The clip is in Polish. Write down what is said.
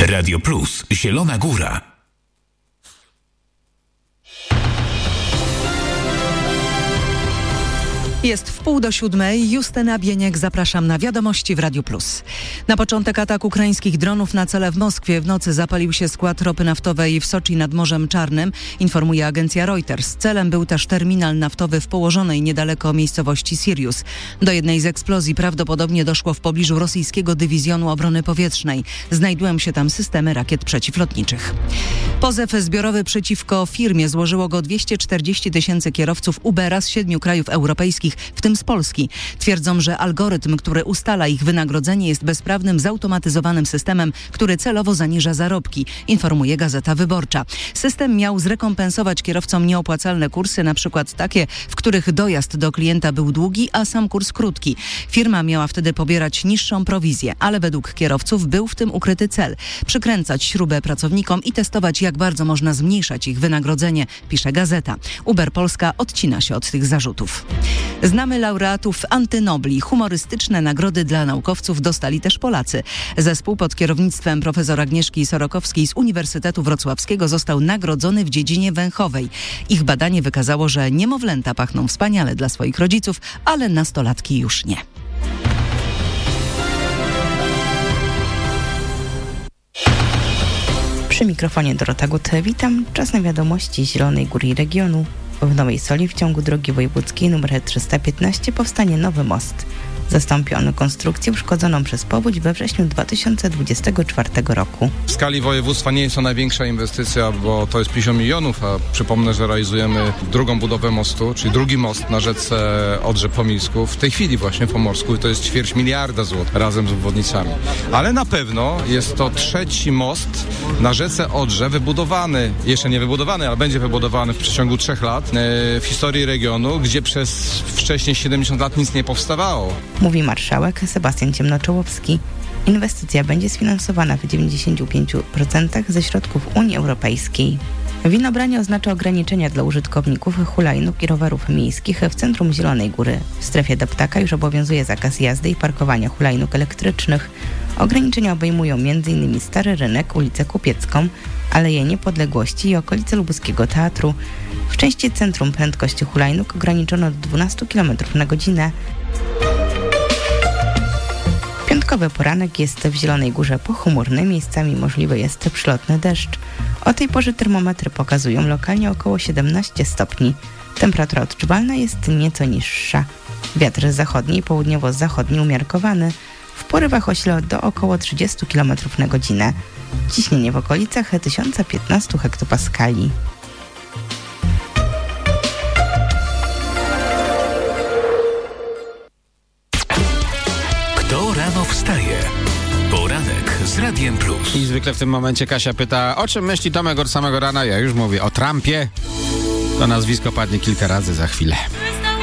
Radio Plus, Zielona Góra. Jest 6:30. Justyna Bieniek, zapraszam na wiadomości w Radiu Plus. Na początek atak ukraińskich dronów na cele w Moskwie. W nocy zapalił się skład ropy naftowej w Soczi nad Morzem Czarnym, informuje agencja Reuters. Celem był też terminal naftowy w położonej niedaleko miejscowości Sirius. Do jednej z eksplozji prawdopodobnie doszło w pobliżu rosyjskiego dywizjonu obrony powietrznej. Znajdują się tam systemy rakiet przeciwlotniczych. Pozew zbiorowy przeciwko firmie złożyło go 240 000 kierowców Ubera z 7 krajów europejskich, w tym z Polski. Twierdzą, że algorytm, który ustala ich wynagrodzenie, jest bezprawnym, zautomatyzowanym systemem, który celowo zaniża zarobki, informuje Gazeta Wyborcza. System miał zrekompensować kierowcom nieopłacalne kursy, na przykład takie, w których dojazd do klienta był długi, a sam kurs krótki. Firma miała wtedy pobierać niższą prowizję, ale według kierowców był w tym ukryty cel: przykręcać śrubę pracownikom i testować, jak bardzo można zmniejszać ich wynagrodzenie, pisze Gazeta. Uber Polska odcina się od tych zarzutów. Znamy laureatów Antynobli. Humorystyczne nagrody dla naukowców dostali też Polacy. Zespół pod kierownictwem profesor Agnieszki Sorokowskiej z Uniwersytetu Wrocławskiego został nagrodzony w dziedzinie węchowej. Ich badanie wykazało, że niemowlęta pachną wspaniale dla swoich rodziców, ale nastolatki już nie. Przy mikrofonie Dorota Gut, witam. Czas na wiadomości Zielonej Góry i regionu. W Nowej Soli w ciągu drogi wojewódzkiej nr 315 powstanie nowy most. Zastąpi on konstrukcję uszkodzoną przez powódź we wrześniu 2024 roku. W skali województwa nie jest to największa inwestycja, bo to jest 50 milionów, a przypomnę, że realizujemy drugą budowę mostu, czyli drugi most na rzece Odrze-Pomilsku, w tej chwili właśnie po morsku, i to jest 250 miliarda złotych razem z obwodnicami. Ale na pewno jest to trzeci most na rzece Odrze wybudowany, jeszcze nie wybudowany, ale będzie wybudowany w przeciągu 3 lat w historii regionu, gdzie przez wcześniej 70 lat nic nie powstawało. Mówi marszałek Sebastian Ciemnoczołowski. Inwestycja będzie sfinansowana w 95% ze środków Unii Europejskiej. Winobranie oznacza ograniczenia dla użytkowników hulajnóg i rowerów miejskich w centrum Zielonej Góry. W strefie Deptaka już obowiązuje zakaz jazdy i parkowania hulajnóg elektrycznych. Ograniczenia obejmują m.in. Stary Rynek, ulicę Kupiecką, Aleję Niepodległości i okolice Lubuskiego Teatru. W części centrum prędkości hulajnóg ograniczono do 12 km na godzinę. Piątkowy poranek jest w Zielonej Górze pochmurny, miejscami możliwy jest przelotny deszcz. O tej porze termometry pokazują lokalnie około 17 stopni. Temperatura odczuwalna jest nieco niższa. Wiatr zachodni i południowo-zachodni umiarkowany, w porywach o sile do około 30 km na godzinę. Ciśnienie w okolicach 1015 hektopaskali. Kto rano wstaje? Poranek z Radiem Plus. I zwykle w tym momencie Kasia pyta, o czym myśli Tomek od samego rana? Ja już mówię o Trumpie. To nazwisko padnie kilka razy za chwilę.